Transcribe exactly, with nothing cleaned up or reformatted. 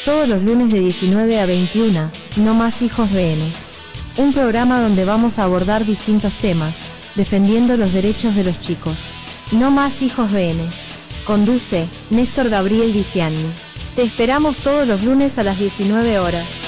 Todos los lunes de diecinueve a veintiuna, No Más Hijos Rehenes. Un programa donde vamos a abordar distintos temas, defendiendo los derechos de los chicos. No Más Hijos Rehenes. Conduce Néstor Gabriel Diciani. Te esperamos todos los lunes a las diecinueve horas.